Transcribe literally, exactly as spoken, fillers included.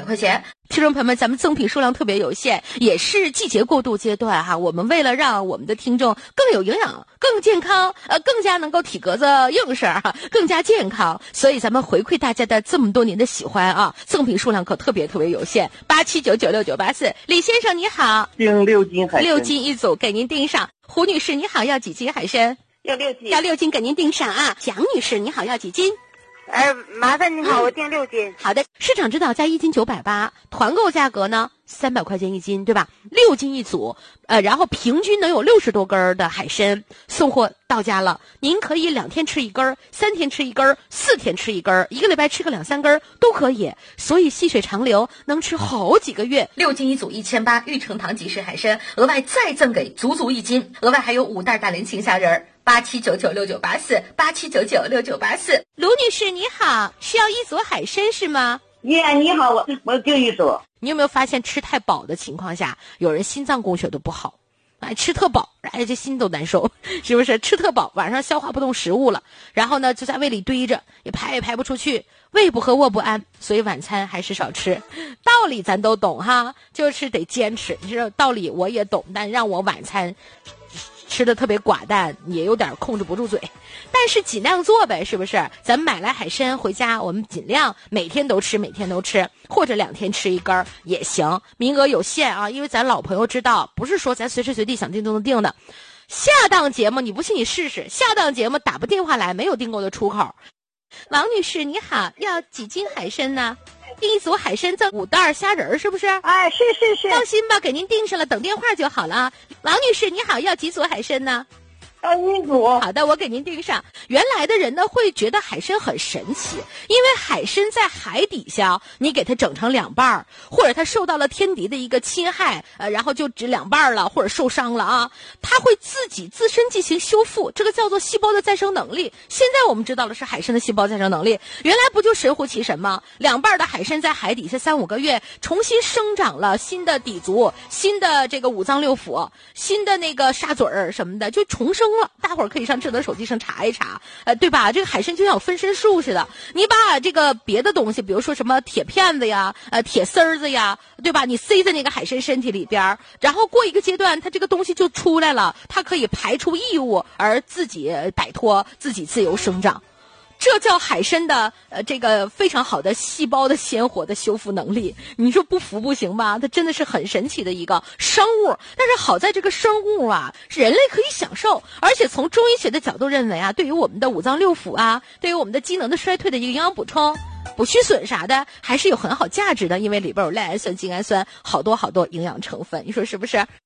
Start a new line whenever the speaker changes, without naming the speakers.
块钱。听众朋友们，咱们赠品数量特别有限，也是季节过渡阶段哈。我们为了让我们的听众更有营养、更健康，呃，更加能够体格子硬实哈，更加健康，所以咱们回馈大家的这么多年的喜欢啊，赠品数量可特别特别有限。八七九九六九八四，李先生你好，
订六斤海参，
六斤一组给您订上。胡女士你好，要几斤海参？
要六斤，
要六斤给您订上啊。蒋女士你好，要几斤？
呃，麻烦您好，嗯、我订六斤。
好的，市场指导价一斤九百八，团购价格呢三百块钱一斤，对吧？六斤一组，呃，然后平均能有六十多根的海参送货到家了。您可以两天吃一根，三天吃一根，四天吃一根，一个礼拜吃个两三根都可以。所以细水长流，能吃好几个月。六斤一组一千八，玉成堂即食海参，额外再赠给足足一斤，额外还有五袋大连青虾仁儿。八七九九六九八四，八七九九六九八四。卢女士你好，需要一组海参是吗？
耶，你好，我我订一组。
你有没有发现吃太饱的情况下，有人心脏供血都不好，哎，吃特饱，哎，这心都难受，是不是？吃特饱，晚上消化不动食物了，然后呢就在胃里堆着，也排也排不出去，胃不和卧不安，所以晚餐还是少吃。道理咱都懂哈，就是得坚持。你知道道理我也懂，但让我晚餐吃的特别寡淡，也有点控制不住嘴，但是尽量做呗，是不是？咱们买来海参回家，我们尽量每天都吃，每天都吃，或者两天吃一根也行，名额有限啊，因为咱老朋友知道，不是说咱随时随地想订都能订的。下档节目你不信你试试，下档节目打不电话来，没有订购的出口。王女士你好，要几斤海参呢？订一组海参赠五袋虾仁儿，是不是？
哎，是是是。
放心吧，给您订上了，等电话就好了啊。王女士你好，要几组海参呢？
要一组。
好的，我给您订上。原来的人呢会觉得海参很神奇，因为海参在海底下，你给它整成两半，或者它受到了天敌的一个侵害，呃，然后就只两半了，或者受伤了啊，它会自己自身进行修复，这个叫做细胞的再生能力。现在我们知道了是海参的细胞再生能力，原来不就神乎其神吗？两半的海参在海底下三五个月，重新生长了新的底足，新的这个五脏六腑，新的那个沙嘴儿什么的，就重生了。大伙儿可以上智能手机上查一查，呃，对吧？这个海参就像有分身术似的，你把这个别的东西，比如说什么铁片子呀、呃铁丝儿子呀，对吧？你塞在那个海参身体里边，然后过一个阶段，它这个东西就出来了，它可以排出异物，而自己摆脱，自己自由生长。这叫海参的呃这个非常好的细胞的鲜活的修复能力，你说不服不行吧？它真的是很神奇的一个生物。但是好在这个生物啊，人类可以享受，而且从中医学的角度认为啊，对于我们的五脏六腑啊，对于我们的机能的衰退的一个营养补充、补虚损啥的，还是有很好价值的，因为里边有赖氨酸、精氨酸，好多好多营养成分，你说是不是？